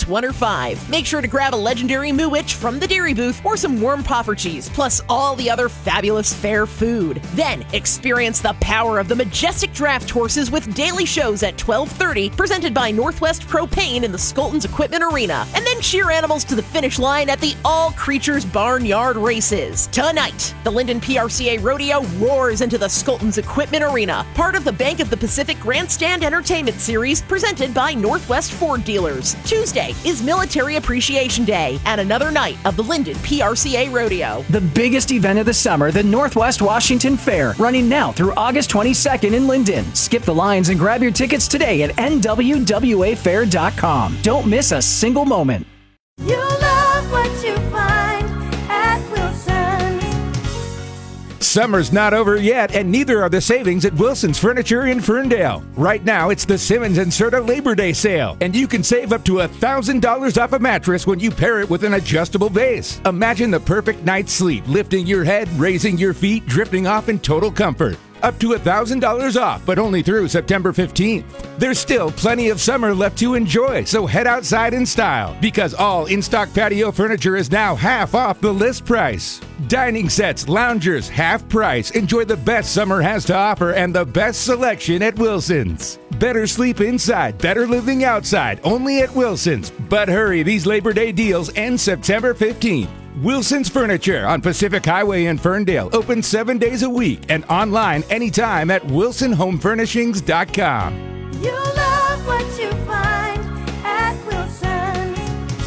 1 or 5. Make sure to grab a legendary Mooich from the dairy booth or some warm poffer cheese, plus all the other fabulous fair food. Then experience the power of the majestic draft horses with daily shows at 12:30, presented by Northwest Propane in the Skolton's Equipment Arena. And then cheer animals to the finish line at the All Creatures Barnyard Races. Tonight, the Linden PRCA Rodeo roars into the Skolton's Equipment Arena, part of the Bank of the Pacific Grandstand Entertainment Series, presented by Northwest Ford Dealers. Tuesday is Military Appreciation Day and another night of the Linden PRCA Rodeo. The biggest event of the summer, the Northwest Washington Fair, running now through August 22nd in Linden. Skip the lines and grab your tickets today at nwwafair.com. Don't miss a single moment. You love what you find at Wilson's. Summer's not over yet, and neither are the savings at Wilson's Furniture in Ferndale. Right now, it's the Simmons and Serta Labor Day sale, and you can save up to $1,000 off a mattress when you pair it with an adjustable base. Imagine the perfect night's sleep, lifting your head, raising your feet, drifting off in total comfort. Up to $1,000 off, but only through September 15th. There's still plenty of summer left to enjoy, so head outside in style, because all in-stock patio furniture is now half off the list price. Dining sets, loungers, half price. Enjoy the best summer has to offer and the best selection at Wilson's. Better sleep inside, better living outside, only at Wilson's. But hurry, these Labor Day deals end September 15th. Wilson's Furniture on Pacific Highway in Ferndale, open 7 days a week and online anytime at wilsonhomefurnishings.com. You love what you find at Wilson's.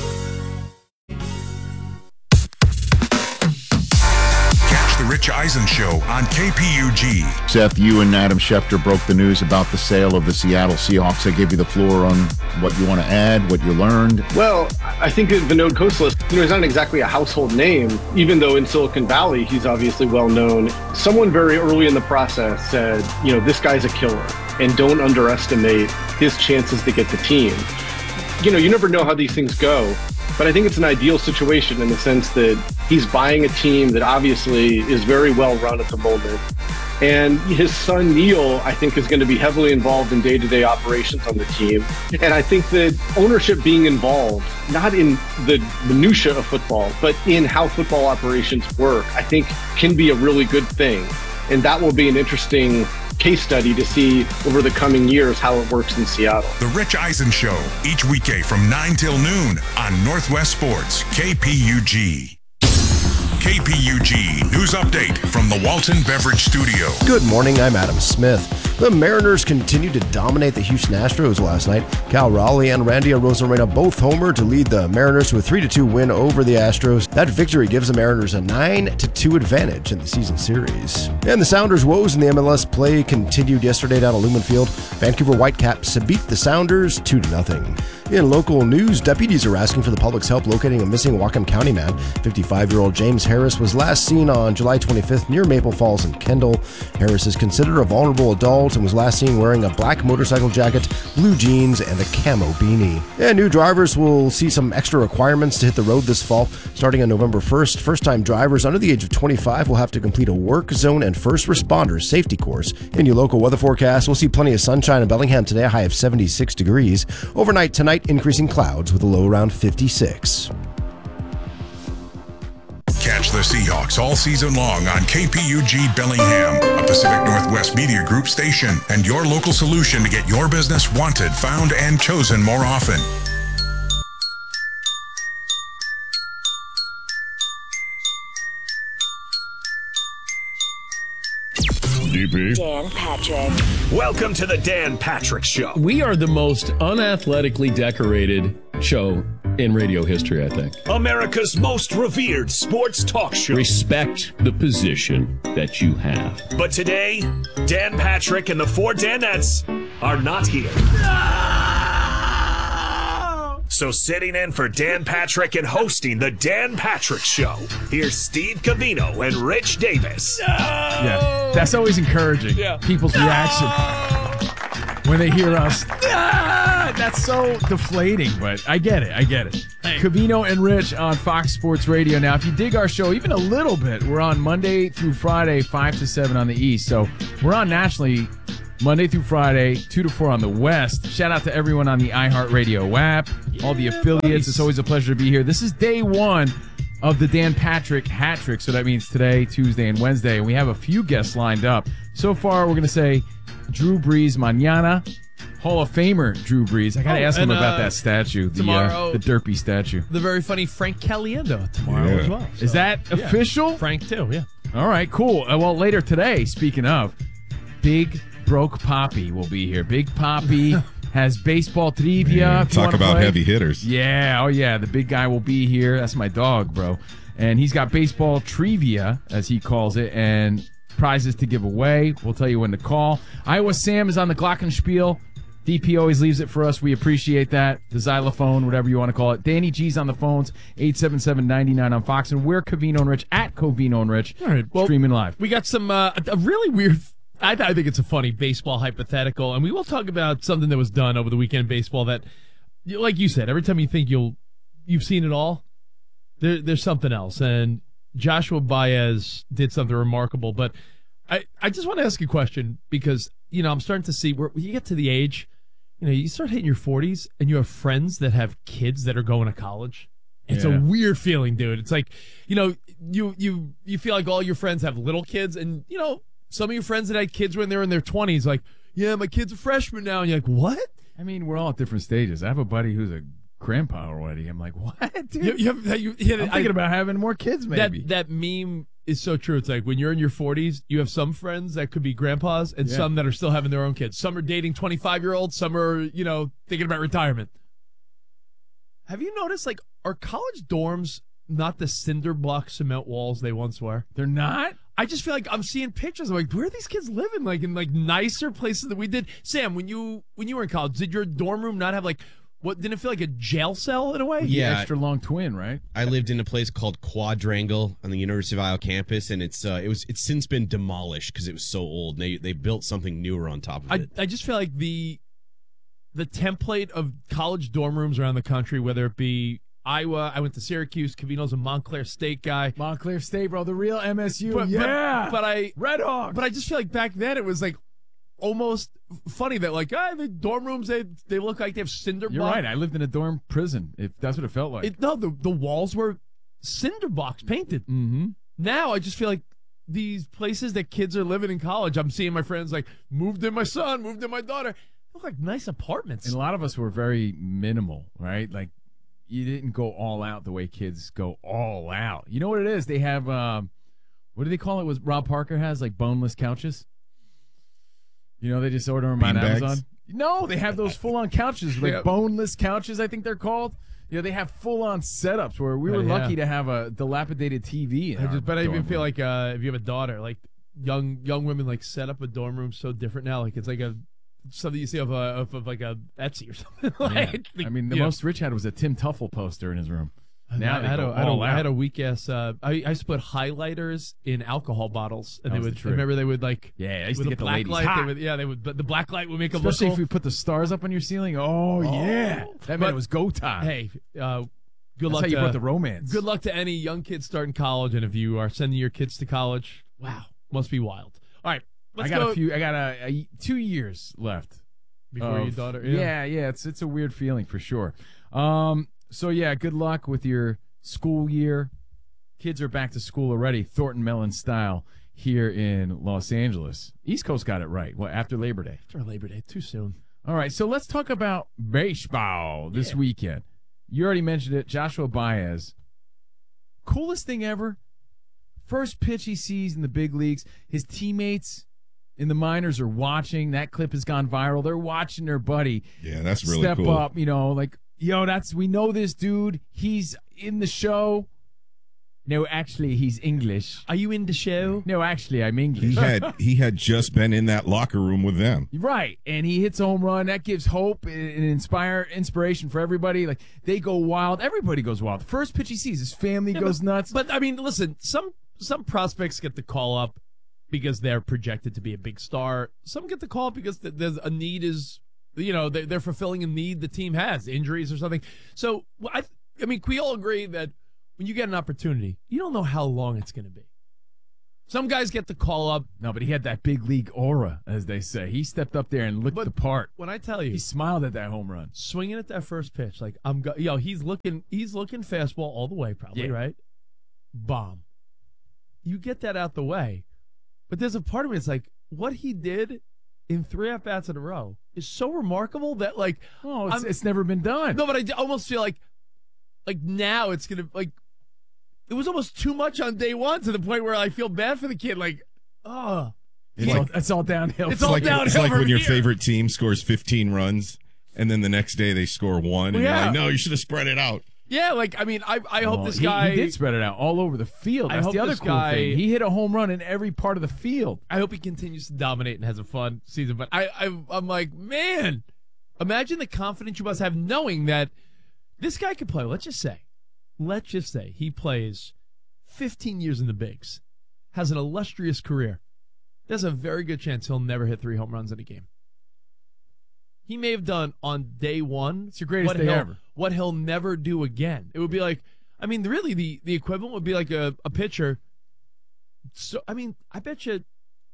Catch the Rich Eisen Show on KPUG. Seth, you and Adam Schefter broke the news about the sale of the Seattle Seahawks. I gave you the floor on what you want to add, what you learned. Well, I think Vinod Khosla, he's not exactly a household name, even though in Silicon Valley, he's obviously well known. Someone very early in the process said, this guy's a killer, and don't underestimate his chances to get the team. You never know how these things go, but I think it's an ideal situation in the sense that he's buying a team that obviously is very well run at the moment. And his son, Neil, I think is going to be heavily involved in day-to-day operations on the team. And I think that ownership being involved, not in the minutia of football, but in how football operations work, I think can be a really good thing. And that will be an interesting case study to see over the coming years how it works in Seattle. The Rich Eisen Show, each weekday from 9 till noon on Northwest Sports, KPUG. KPUG News Update from the Walton Beverage Studio. Good morning, I'm Adam Smith. The Mariners continued to dominate the Houston Astros last night. Cal Raleigh and Randy Arozarena both homered to lead the Mariners to a 3-2 win over the Astros. That victory gives the Mariners a 9-2 advantage in the season series. And the Sounders' woes in the MLS play continued yesterday down at Lumen Field. Vancouver Whitecaps beat the Sounders 2-0. In local news, deputies are asking for the public's help locating a missing Whatcom County man. 55-year-old James Harris was last seen on July 25th near Maple Falls and Kendall. Harris is considered a vulnerable adult and was last seen wearing a black motorcycle jacket, blue jeans, and a camo beanie. And new drivers will see some extra requirements to hit the road this fall. Starting on November 1st, first-time drivers under the age of 25 will have to complete a work zone and first responders safety course. In your local weather forecast, we'll see plenty of sunshine in Bellingham today, a high of 76 degrees. Overnight tonight, increasing clouds with a low around 56. Catch the Seahawks all season long on KPUG Bellingham, a Pacific Northwest Media Group station, and your local solution to get your business wanted, found, and chosen more often. DP. Dan Patrick. Welcome to the Dan Patrick Show. We are the most unathletically decorated show in radio history, I think. America's most revered sports talk show. Respect the position that you have. But today, Dan Patrick and the four Danettes are not here. So sitting in for Dan Patrick and hosting the Dan Patrick Show, here's Steve Covino and Rich Davis. Yeah, that's always encouraging. Yeah. People's reaction when they hear us. That's so deflating, but I get it. Hey. Covino and Rich on Fox Sports Radio. Now, if you dig our show even a little bit, we're on Monday through Friday, 5 to 7 on the East. So we're on nationally Monday through Friday, 2 to 4 on the West. Shout out to everyone on the iHeartRadio app, all the affiliates. Nice. It's always a pleasure to be here. This is day one of the Dan Patrick Hat Trick, so that means today, Tuesday, and Wednesday. And we have a few guests lined up. So far, we're going to say Drew Brees mañana. Hall of Famer Drew Brees. I got to ask him about that statue, tomorrow, the Derpy statue. The very funny Frank Caliendo tomorrow as well. So, is that official? Frank, too, yeah. All right, cool. Well, later today, speaking of, Big Broke Poppy will be here. Big Poppy has baseball trivia. Talk about heavy hitters. Yeah, oh yeah, the big guy will be here. That's my dog, bro. And he's got baseball trivia, as he calls it, and prizes to give away. We'll tell you when to call. Iowa Sam is on the Glockenspiel. DP always leaves it for us. We appreciate that. The xylophone, whatever you want to call it. Danny G's on the phones, 877-99 on Fox. And we're Covino and Rich at Covino and Rich, all right, well, streaming live. We got some a really weird, I think it's a funny baseball hypothetical. And we will talk about something that was done over the weekend in baseball that, like you said, every time you think you've seen it all, there's something else. And Joshua Baez did something remarkable. But I just want to ask you a question because, I'm starting to see where you get to the age, you start hitting your 40s and you have friends that have kids that are going to college. It's a weird feeling, dude. It's like, you feel like all your friends have little kids and, some of your friends that had kids when they were in their 20s, like, yeah, my kid's a freshman now. And you're like, what? I mean, we're all at different stages. I have a buddy who's a grandpa already. I'm like, what, dude? I'm thinking about having more kids, maybe. That meme is so true. It's like when you're in your 40s, you have some friends that could be grandpas and some that are still having their own kids. Some are dating 25-year-olds. Some are, thinking about retirement. Have you noticed, like, are college dorms not the cinder block cement walls they once were? They're not? I just feel like I'm seeing pictures. I'm like, where are these kids living? Like in nicer places than we did. Sam, when you were in college, did your dorm room not have didn't it feel like a jail cell in a way? Yeah, extra long twin, right? I lived in a place called Quadrangle on the University of Iowa campus, and it's since been demolished because it was so old. They built something newer on top of it. I just feel like the template of college dorm rooms around the country, whether it be Iowa, I went to Syracuse. Covino's a Montclair State guy. Montclair State, bro, the real MSU. But Red Hawks. But I just feel like back then it was like almost funny that the dorm rooms they look like they have cinder blocks. You're right. I lived in a dorm prison. If that's what it felt like. The walls were cinder blocks painted. Mm-hmm. Now I just feel like these places that kids are living in college, I'm seeing my friends moved in my son, moved in my daughter. They look like nice apartments. And a lot of us were very minimal, right? Like you didn't go all out the way kids go all out. You know what it is? They have what do they call it? What Rob Parker has boneless couches. They just order them on Amazon. No, they have those full-on couches, boneless couches, I think they're called. They have full-on setups where we were lucky to have a dilapidated TV. But I even feel like if you have a daughter, young women set up a dorm room so different now. It's like something you see of a Etsy or something. The most Rich had was a Tim Tuffle poster in his room. Now I had a weak ass. I used to put highlighters in alcohol bottles, and they would. Remember they would I used to get the ladies hot. They would. But the black light would make them especially if we put the stars up on your ceiling. Oh yeah, that meant it was go time. Hey, good That's luck. How you brought the romance. Good luck to any young kids starting college, and if you are sending your kids to college, wow, must be wild. All right, I got 2 years left before your daughter. Yeah. It's a weird feeling for sure. So, good luck with your school year. Kids are back to school already, Thornton Mellon style, here in Los Angeles. East Coast got it right. Well, after Labor Day. After Labor Day, too soon. All right, so let's talk about baseball this weekend. You already mentioned it, Joshua Baez. Coolest thing ever. First pitch he sees in the big leagues. His teammates in the minors are watching. That clip has gone viral. They're watching their buddy. Yeah, that's really step cool. Up, we know this dude. He's in the show. No, actually, he's English. Are you in the show? No, actually, I'm English. He had just been in that locker room with them. Right, and he hits a home run. That gives hope and inspiration for everybody. They go wild. Everybody goes wild. The first pitch he sees, his family goes nuts. But, listen, some prospects get the call up because they're projected to be a big star. Some get the call up because there's a need is... they're fulfilling a need the team has, injuries or something. So, can we all agree that when you get an opportunity, you don't know how long it's going to be. Some guys get the call up. No, but he had that big league aura, as they say. He stepped up there and looked the part. When I tell you, he smiled at that home run, swinging at that first pitch. Like he's looking fastball all the way, probably right. Bomb. You get that out the way, but there's a part of me that's like, what he did in 3 at-bats in a row is so remarkable that it's never been done. No, but I almost feel like now it's gonna it was almost too much on day one to the point where I feel bad for the kid. It's all downhill. It's all downhill. It's like from when your here. favorite team scores 15 runs, and then the next day they score 1, and you're like, no, you should have spread it out. Yeah, I hope this guy... He did spread it out all over the field. That's the other cool thing. He hit a home run in every part of the field. I hope he continues to dominate and has a fun season. But I'm like, man, imagine the confidence you must have knowing that this guy could play. Let's just say he plays 15 years in the bigs, has an illustrious career. There's a very good chance he'll never hit 3 home runs in a game. He may have done on day one. It's your greatest day ever. What he'll never do again. It would be like, really the equivalent would be like a pitcher. So, I bet you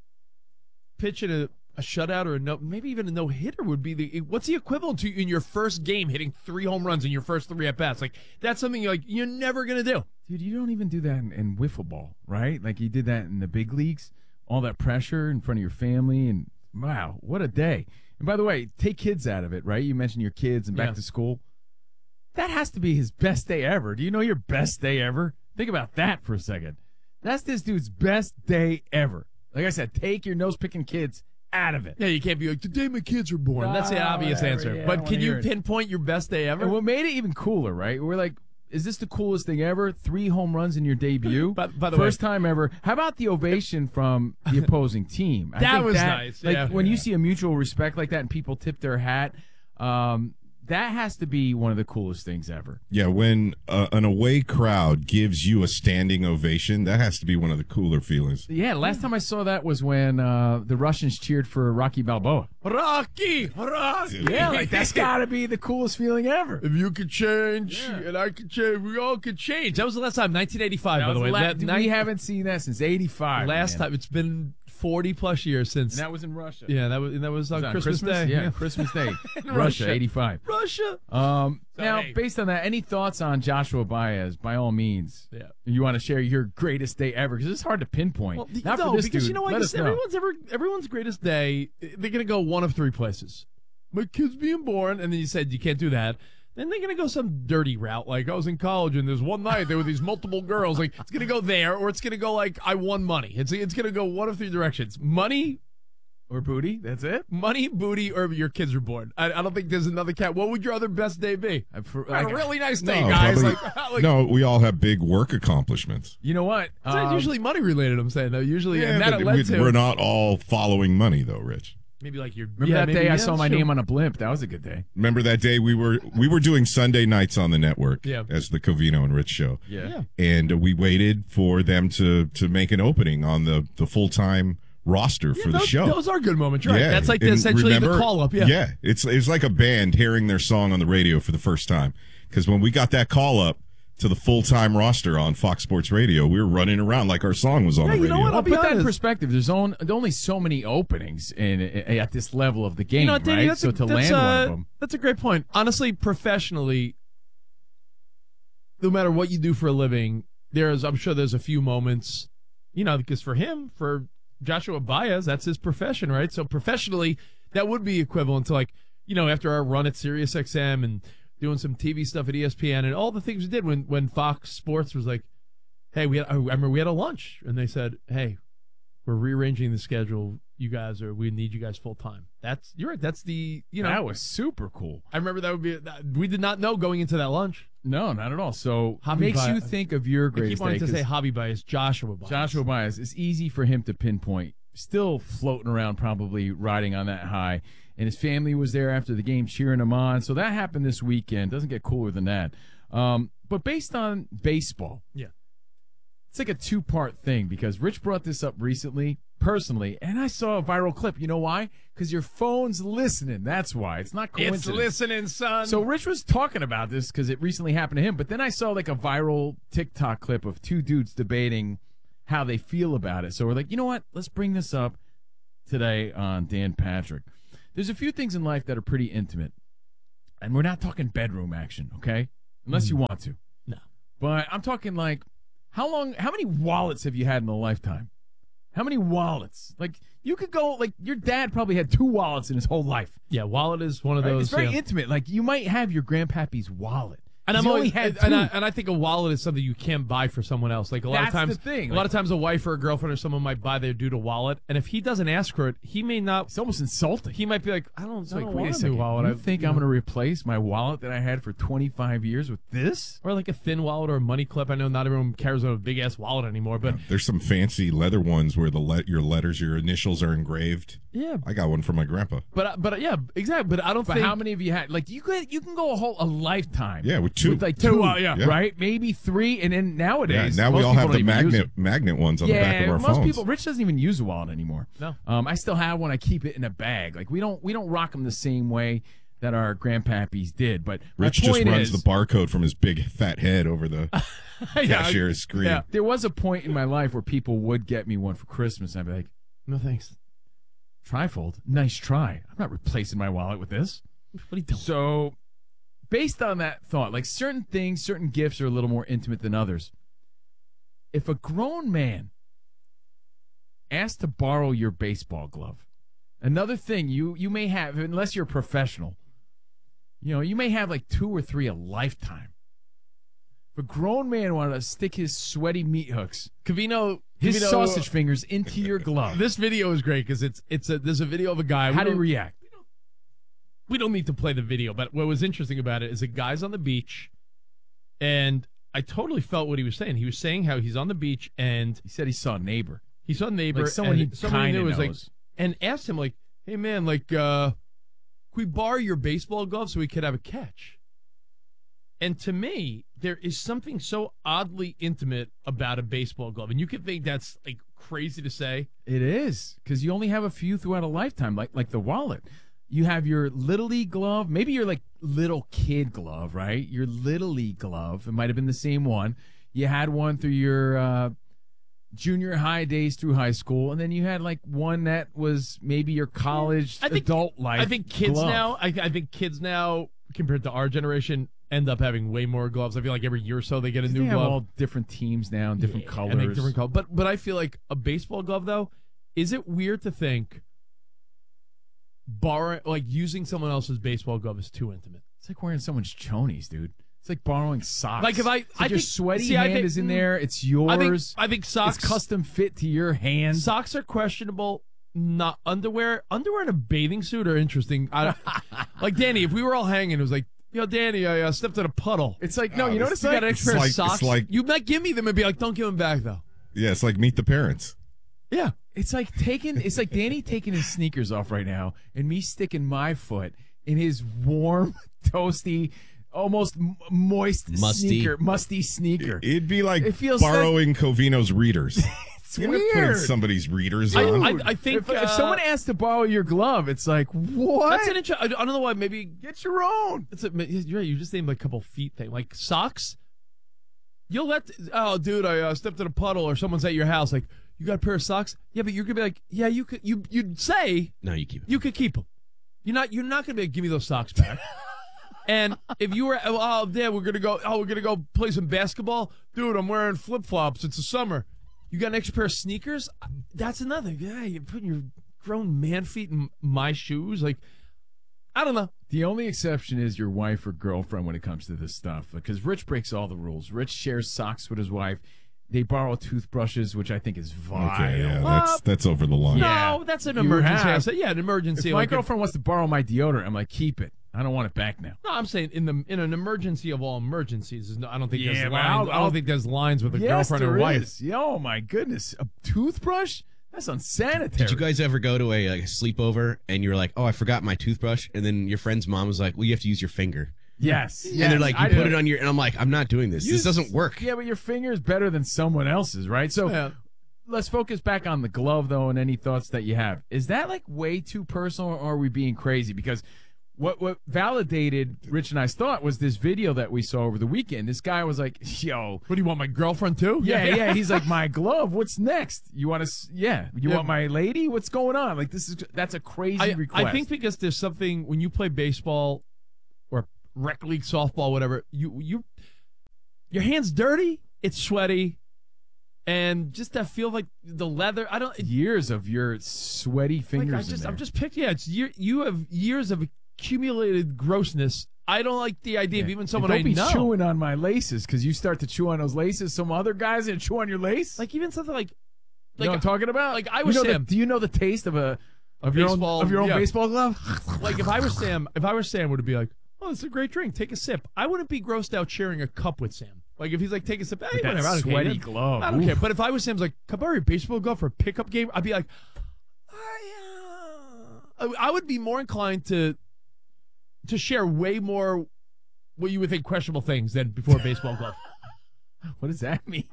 pitching a shutout or maybe even a no-hitter would be what's the equivalent to in your first game hitting 3 home runs in your first 3 at-bats? Like, that's something you're never going to do. Dude, you don't even do that in wiffle ball, right? Like, you did that in the big leagues. All that pressure in front of your family, and wow, what a day. And by the way, take kids out of it, right? You mentioned your kids and back to school. That has to be his best day ever. Do you know your best day ever? Think about that for a second. That's this dude's best day ever. Like I said, take your nose-picking kids out of it. Yeah, you can't be like, today my kids were born. That's the obvious answer. Yeah, but can you pinpoint your best day ever? And what made it even cooler, right? We're like, is this the coolest thing ever? 3 home runs in your debut? By the First time ever. How about the ovation from the opposing team? I that think was nice. Like when you see a mutual respect like that and people tip their hat, that has to be one of the coolest things ever. Yeah, when an away crowd gives you a standing ovation, that has to be one of the cooler feelings. Yeah, last time I saw that was when the Russians cheered for Rocky Balboa. Rocky! Yeah, like that's got to be the coolest feeling ever. If you could change and I could change, we all could change. That was the last time, 1985, by the way. We haven't seen that since 85. Last time. It's been 40-plus years since. And that was in Russia. Yeah, that was on Christmas Day. Yeah, Christmas Day. Russia, 85. Russia. Now, based on that, any thoughts on Joshua Baez? By all means, you want to share your greatest day ever because it's hard to pinpoint. Well, Not for this because dude. you know what? Let us know. Everyone's greatest day, they're gonna go one of 3 places. My kid's being born, and then you said you can't do that. Then they're gonna go some dirty route, like I was in college and there's one night there were these multiple girls. Like it's gonna go there, or it's gonna go like I won money. It's gonna go one of 3 directions: money. Or booty, that's it? Money, booty, or your kids are born. I don't think there's another cat. What would your other best day be? A really nice day, guys. Probably, no, we all have big work accomplishments. You know what? It's usually money related, I'm saying, though. Usually, Yeah, and that but it led to. we're not all following money, though, Rich. Maybe like your. Remember that day I saw my name on a blimp? That was a good day. Remember that day we were doing Sunday nights on the network as the Covino and Rich show. Yeah. And we waited for them to make an opening on the full-time roster for the show. Those are good moments, right? Yeah. That's like And essentially remember, the call up. Yeah. It's like a band hearing their song on the radio for the first time. Because when we got that call up to the full-time roster on Fox Sports Radio, we were running around like our song was on the radio. You know what? I'll put that in perspective. There's only so many openings at this level of the game, Danny, right? So to land one of them. That's a great point. Honestly, professionally, no matter what you do for a living, I'm sure there's a few moments, because for Joshua Baez, that's his profession, right? So professionally, that would be equivalent to after our run at SiriusXM and doing some TV stuff at ESPN and all the things we did when Fox Sports was like, hey, I remember we had a lunch and they said, hey, we're rearranging the schedule. We need you guys full time. You're right. That's that was super cool. I remember we did not know going into that lunch. No, not at all. So Javi makes Baez. you think of your greatest day. I keep wanting to say Javi Baez, Joshua Baez. Joshua Baez. It's easy for him to pinpoint. Still floating around, probably riding on that high. And his family was there after the game cheering him on. So that happened this weekend. Doesn't get cooler than that. But based on baseball, it's like a 2-part thing because Rich brought this up recently, personally, and I saw a viral clip. You know why? Because your phone's listening. That's why. It's not coincidence. It's listening, son. So Rich was talking about this because it recently happened to him, but then I saw like a viral TikTok clip of 2 dudes debating how they feel about it. So we're like, you know what? Let's bring this up today on Dan Patrick. There's a few things in life that are pretty intimate, and we're not talking bedroom action, okay? Unless you want to. No. But I'm talking like, how many wallets have you had in a lifetime? How many wallets? Like, you could go, like, your dad probably had 2 wallets in his whole life. Yeah, wallet is one of Right? those. It's very yeah. intimate. Like, you might have your grandpappy's wallet. And He's I'm only always, had and 2. I think a wallet is something you can't buy for someone else. Like a lot That's of times, the thing. a lot of times, a wife or a girlfriend or someone might buy their dude a wallet, and if he doesn't ask for it, he may not. It's almost insulting. He might be like, I don't, It's I like, don't wait a want a second. new wallet. You think I'm going to replace my wallet that I had for 25 years with this? Or like a thin wallet or a money clip. I know not everyone carries a big ass wallet anymore, but There's some fancy leather ones where your letters, your initials are engraved. yeah. I got one from my grandpa. But yeah, exactly. But I don't But think. how many of you had? Like, you can go a lifetime. Yeah, with 2. With like Two. 2, right? Maybe 3, and then nowadays, Yeah, now we most all people have the don't even use it. magnet ones on the back of our most phones. people. Rich doesn't even use a wallet anymore. No. I still have one. I keep it in a bag. Like, we don't rock them the same way that our grandpappies did. But Rich my just point runs is, the barcode from his big fat head over the cashier's screen. Yeah, there was a point in my life where people would get me one for Christmas. I'd be like, No thanks. trifold, nice try. I'm not replacing my wallet with this. What are you doing? So, based on that thought, like certain things, certain gifts are a little more intimate than others. If a grown man asked to borrow your baseball glove, another thing you may have, unless you're a professional, you may have like 2 or 3 a lifetime. If a grown man wanted to stick his sweaty meat hooks, Covino, his sausage fingers into your glove, This video is great because there's a video of a guy. how do you react? We don't need to play the video, but what was interesting about it is a guy's on the beach, and I totally felt what he was saying. He was saying how he's on the beach, and He said he saw a neighbor. he saw a neighbor, Like someone and he somebody kinda knew was like, knows. and asked him like, "Hey man, like, can we borrow your baseball glove so we could have a catch?" And to me, there is something so oddly intimate about a baseball glove, and you could think that's like crazy to say. It is, because you only have a few throughout a lifetime, like the wallet. You have your Little League glove, maybe your like little kid glove, right? Your Little League glove. It might have been the same one. You had one through your junior high days through high school, and then you had like one that was maybe your college adult life. I think kids glove. now. I think kids now, compared to our generation, end up having way more gloves. I feel like every year or so they get a They new have glove. all different teams now and different colors. And make different colors. But I feel like a baseball glove, though, is it weird to think using someone else's baseball glove is too intimate? It's like wearing someone's chonies, dude. It's like borrowing socks. Like if I your think, sweaty I hand think- is in there, it's yours. I think socks It's custom fit to your hand. Socks are questionable. Not underwear. Underwear in a bathing suit are interesting. Like Danny, if we were all hanging, it was like, yo, Danny, I stepped in a puddle. It's like, no, you notice you got an extra pair of it's socks. like- You might give me them and be like, don't give them back though. Yeah, it's like Meet the Parents. Yeah. It's like Danny taking his sneakers off right now and me sticking my foot in his warm, toasty, almost moist musty sneaker. It'd be like It feels borrowing Covino's readers. It's You're not weird. putting somebody's readers on. I think if someone asks to borrow your glove, it's like, what? That's an interesting. I don't know why. Maybe Get your own. you're right. You just named like a couple feet thing, like socks. You'll let. Oh, dude, I stepped in a puddle, or someone's at your house. Like, you got a pair of socks? Yeah, but you're gonna be like, yeah, you could. You'd say No, you keep it. you could keep them. You're not gonna be like, give me those socks back. And if you were, we're gonna go play some basketball, dude. I'm wearing flip flops. It's the summer. You got an extra pair of sneakers? That's another. Yeah, you're putting your grown man feet in my shoes. Like, I don't know. The only exception is your wife or girlfriend when it comes to this stuff, because Rich breaks all the rules. Rich shares socks with his wife. They borrow toothbrushes, which I think is vile. Okay, yeah, that's over the line. No, that's an You emergency. have. I said, yeah, an emergency. If my like girlfriend wants to borrow my deodorant, I'm like, keep it. I don't want it back now. No, I'm saying in an emergency of all emergencies. I don't think Yeah, there's well, lines. I don't think there's lines with a Yes, girlfriend or there wife. is. Yeah, oh my goodness, a toothbrush? That's unsanitary. Did you guys ever go to a sleepover and you were like, oh, I forgot my toothbrush? And then your friend's mom was like, well, you have to use your finger. Yes. And they're like, you put it on your, and I'm like, I'm not doing this. This doesn't work. Yeah, but your finger is better than someone else's, right? So Yeah. let's focus back on the glove, though, and any thoughts that you have. Is that like way too personal, or are we being crazy? Because What validated Rich and I's thought was this video that we saw over the weekend. This guy was like, "Yo, what do you want, my girlfriend too?" Yeah. He's like, "My glove. What's next? You want to? You want my lady? What's going on? Like that's a crazy request." I think because there's something when you play baseball or rec league softball, whatever. Your hands dirty. It's sweaty. And just that feel like the leather. Years of your sweaty fingers. I'm just picking. Yeah, it's you have years of accumulated grossness. I don't like the idea of even someone I know. Don't be chewing on my laces because you start to chew on those laces. Some other guys that chew on your lace. Like even something like you know what I'm talking about. Like I was Sam. Do you know the taste of your own baseball glove? Like if I was Sam, would it be like, oh, it's a great drink. Take a sip. I wouldn't be grossed out sharing a cup with Sam. Like if he's like, take a sip. Hey, whatever. I don't sweaty care. glove. I don't care. But if I was Sam's like, can I borrow your baseball glove for a pickup game? I'd be like, I would be more inclined to share way more what you would think questionable things than before a baseball glove. What does that mean?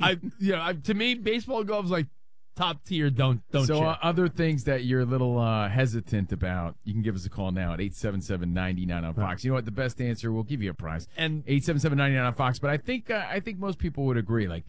To me, baseball gloves like top tier. Don't So share. Other things that you're a little hesitant about, you can give us a call now at 877-99 on Fox. You know what? The best answer, we'll give you a prize. And 877-99 on Fox. But I think most people would agree. Like,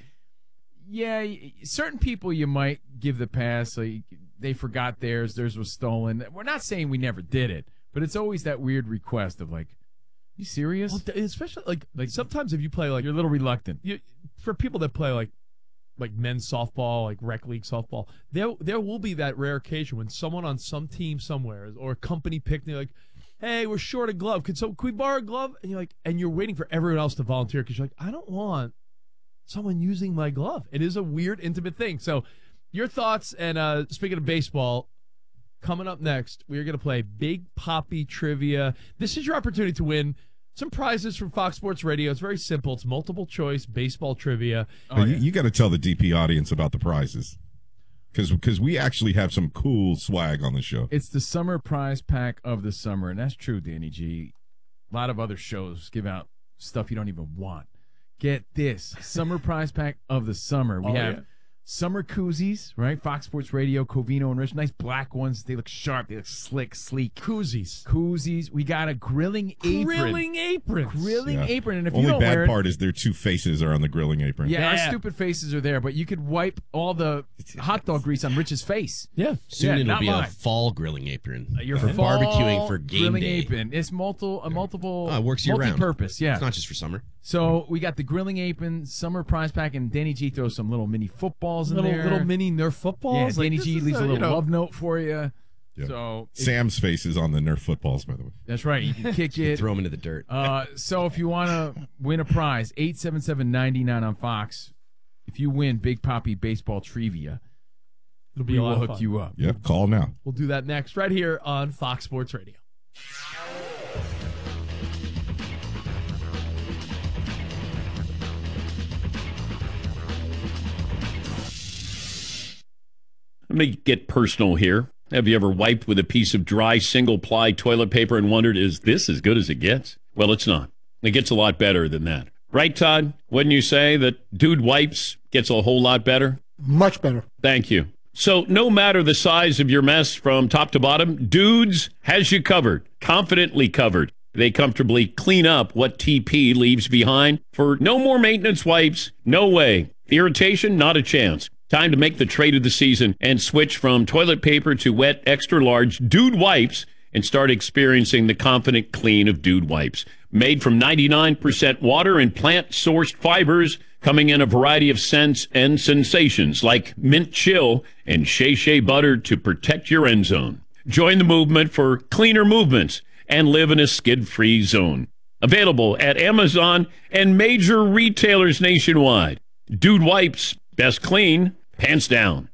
yeah, certain people you might give the pass. Like they forgot theirs was stolen. We're not saying we never did it, but it's always that weird request of like, you serious? Well, especially like sometimes if you play like you're a little reluctant. For people that play like men's softball, like rec league softball, there will be that rare occasion when someone on some team somewhere or a company picnic, like, hey, we're short a glove. Can we borrow a glove? And you're like, and you're waiting for everyone else to volunteer because you're like, I don't want someone using my glove. It is a weird, intimate thing. So your thoughts, and speaking of baseball, coming up next, we are going to play Big Papi Trivia. This is your opportunity to win some prizes from Fox Sports Radio. It's very simple. It's multiple choice baseball trivia. You got to tell the DP audience about the prizes because we actually have some cool swag on the show. It's the summer prize pack of the summer, and that's true, Danny G. A lot of other shows give out stuff you don't even want. Get this, summer prize pack of the summer. We have summer koozies, right? Fox Sports Radio, Covino and Rich. Nice black ones. They look sharp. They look slick, sleek. Koozies. We got a grilling apron. Grilling apron. And if Only you don't wear bad it, part is their two faces are on the grilling apron. Yeah, our stupid faces are there, but you could wipe all the hot dog grease on Rich's face. Yeah. Soon it'll be mine. a fall grilling apron. Your for fall barbecuing for game grilling day. apron. It's multiple. It works year round. Multi-purpose, yeah. It's not just for summer. So we got the grilling apron, summer prize pack, and Danny G throws some little mini footballs in there. Little mini Nerf footballs. Yeah, Danny G leaves a little love note for you. Yeah. So Sam's face is on the Nerf footballs, by the way. That's right. You can kick it. Throw them into the dirt. So if you want to win a prize, 877-99 on Fox. If you win Big Papi Baseball Trivia, we will hook you up. Yep, call now. We'll do that next right here on Fox Sports Radio. Let me get personal here. Have you ever wiped with a piece of dry single-ply toilet paper and wondered, is this as good as it gets? Well, it's not. It gets a lot better than that. Right, Todd? Wouldn't you say that Dude Wipes gets a whole lot better? Much better. Thank you. So no matter the size of your mess from top to bottom, Dudes has you covered, confidently covered. They comfortably clean up what TP leaves behind. For no more maintenance wipes, no way. Irritation, not a chance. Time to make the trade of the season and switch from toilet paper to wet, extra-large Dude Wipes and start experiencing the confident clean of Dude Wipes. Made from 99% water and plant-sourced fibers, coming in a variety of scents and sensations like mint chill and shea butter to protect your end zone. Join the movement for cleaner movements and live in a skid-free zone. Available at Amazon and major retailers nationwide. Dude Wipes. Best clean, pants down.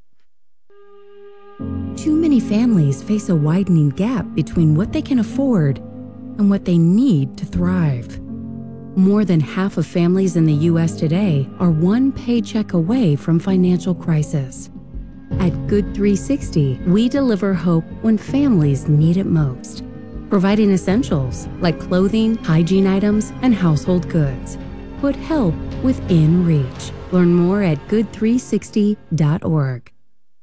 Too many families face a widening gap between what they can afford and what they need to thrive. More than half of families in the U.S. today are one paycheck away from financial crisis. At Good 360, we deliver hope when families need it most, providing essentials like clothing, hygiene items, and household goods. Put help within reach. Learn more at good360.org.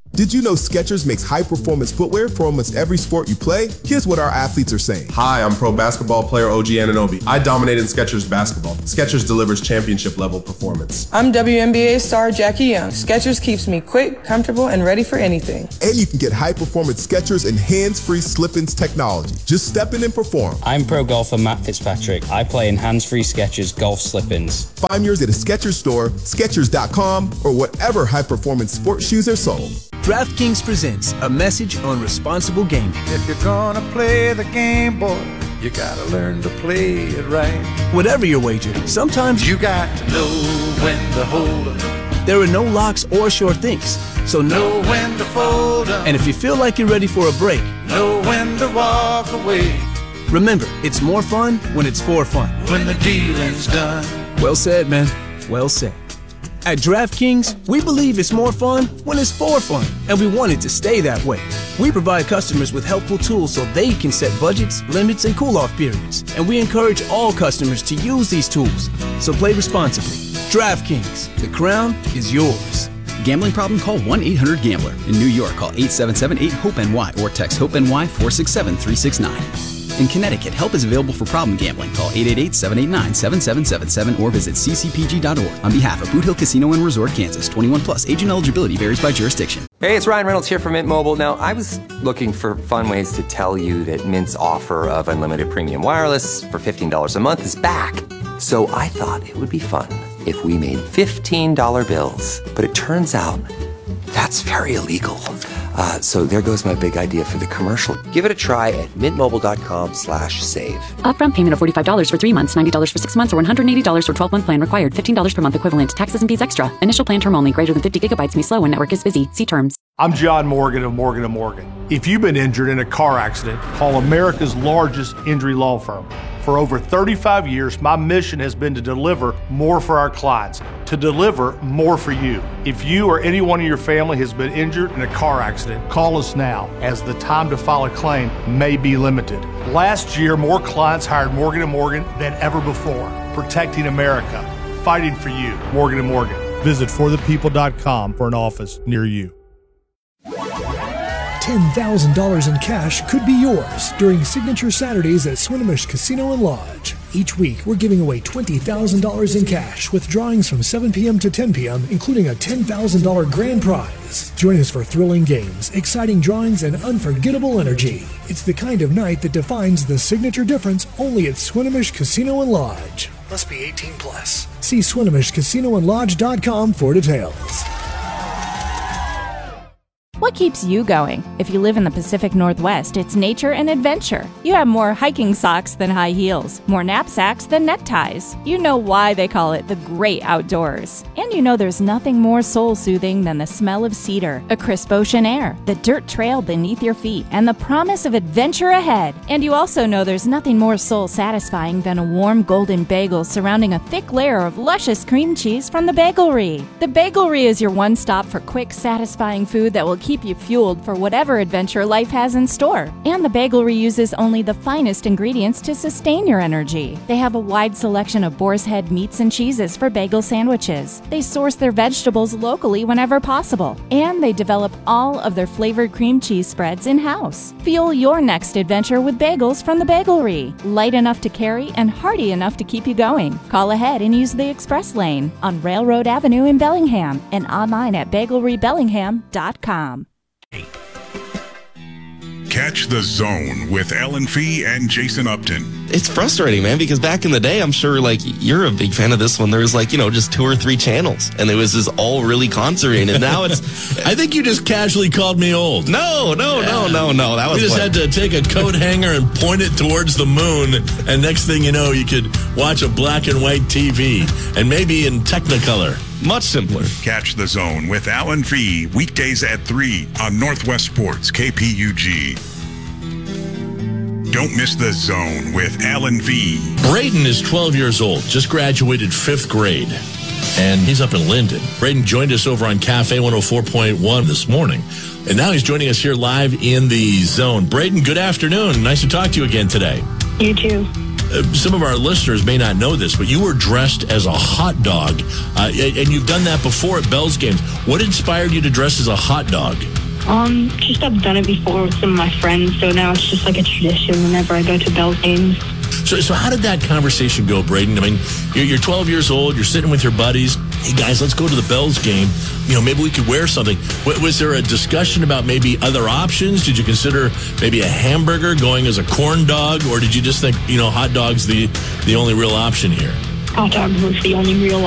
Did you know Skechers makes high-performance footwear for almost every sport you play? Here's what our athletes are saying. Hi, I'm pro basketball player OG Anunoby. I dominate in Skechers basketball. Skechers delivers championship-level performance. I'm WNBA star Jackie Young. Skechers keeps me quick, comfortable, and ready for anything. And you can get high-performance Skechers and hands-free slip-ins technology. Just step in and perform. I'm pro golfer Matt Fitzpatrick. I play in hands-free Skechers golf slip-ins. Find yours at a Skechers store, Skechers.com, or whatever high-performance sports shoes are sold. DraftKings presents a message on responsible gaming. If you're gonna play the game, boy, you gotta learn to play it right. Whatever your wager, sometimes you got to know when to hold 'em. There are no locks or sure things, so know when to fold 'em. And if you feel like you're ready for a break, know when to walk away. Remember, it's more fun when it's for fun. When the dealing's done. Well said, man. Well said. At DraftKings, we believe it's more fun when it's for fun, and we want it to stay that way. We provide customers with helpful tools so they can set budgets, limits, and cool-off periods, and we encourage all customers to use these tools. So play responsibly. DraftKings, the crown is yours. Gambling problem? Call 1-800-GAMBLER. In New York, call 877-8-HOPE-NY or text HOPE-NY 467-369. In Connecticut, help is available for problem gambling. Call 888-789-7777 or visit ccpg.org. On behalf of Boot Hill Casino and Resort, Kansas, 21 plus, age and eligibility varies by jurisdiction. Hey, it's Ryan Reynolds here from Mint Mobile. Now, I was looking for fun ways to tell you that Mint's offer of unlimited premium wireless for $15 a month is back. So I thought it would be fun if we made $15 bills. But it turns out that's very illegal. So there goes my big idea for the commercial. Give it a try at mintmobile.com/save. Upfront payment of $45 for 3 months, $90 for 6 months, or $180 for 12-month plan required. $15 per month equivalent. Taxes and fees extra. Initial plan term only. Greater than 50 gigabytes may slow when network is busy. See terms. I'm John Morgan of Morgan & Morgan. If you've been injured in a car accident, call America's largest injury law firm. For over 35 years, my mission has been to deliver more for our clients, to deliver more for you. If you or anyone in your family has been injured in a car accident, call us now, as the time to file a claim may be limited. Last year, more clients hired Morgan & Morgan than ever before, protecting America, fighting for you. Morgan & Morgan. Visit forthepeople.com for an office near you. $10,000 in cash could be yours during Signature Saturdays at Swinomish Casino and Lodge. Each week, we're giving away $20,000 in cash with drawings from 7 p.m. to 10 p.m., including a $10,000 grand prize. Join us for thrilling games, exciting drawings, and unforgettable energy. It's the kind of night that defines the signature difference only at Swinomish Casino and Lodge. Must be 18 plus. See SwinomishCasinoandLodge.com for details. What keeps you going? If you live in the Pacific Northwest, it's nature and adventure. You have more hiking socks than high heels, more knapsacks than neckties. You know why they call it the great outdoors. And you know there's nothing more soul-soothing than the smell of cedar, a crisp ocean air, the dirt trail beneath your feet, and the promise of adventure ahead. And you also know there's nothing more soul-satisfying than a warm golden bagel surrounding a thick layer of luscious cream cheese from the Bagelry. The Bagelry is your one-stop for quick, satisfying food that will keep you fueled for whatever adventure life has in store. And the Bagelry uses only the finest ingredients to sustain your energy. They have a wide selection of boar's head meats and cheeses for bagel sandwiches. They source their vegetables locally whenever possible. And they develop all of their flavored cream cheese spreads in-house. Fuel your next adventure with bagels from the Bagelry. Light enough to carry and hearty enough to keep you going. Call ahead and use the express lane on Railroad Avenue in Bellingham and online at bagelrybellingham.com. Catch the Zone with Ellen Fee and Jason Upton. It's frustrating, man, because back in the day, I'm sure, like, you're a big fan of this one. There was, like, just 2 or 3 channels, and it was just all really concentrated. And now it's... I think you just casually called me old. No. That was... We just had to take a coat hanger and point it towards the moon, and next thing you know, you could watch a black and white TV, and maybe in Technicolor. Much simpler. Catch the Zone with Alan Fee weekdays at 3 on Northwest Sports KPUG. Don't miss the Zone with Alan Fee. Braden is 12 years old, just graduated 5th grade, and he's up in Linden. Braden joined us over on Cafe 104.1 this morning, and now he's joining us here live in the Zone. Braden, good afternoon. Nice to talk to you again today. You too. some of our listeners may not know this, but you were dressed as a hot dog, and you've done that before at Bell's games. What inspired you to dress as a hot dog? Just I've done it before with some of my friends, so now it's just like a tradition whenever I go to Bell's games. So how did that conversation go, Braden? I mean, you're 12 years old, you're sitting with your buddies. Hey, guys, let's go to the Bells game. Maybe we could wear something. Was there a discussion about maybe other options? Did you consider maybe a hamburger going as a corn dog? Or did you just think, hot dog's the only real option here? Hot dog was the only real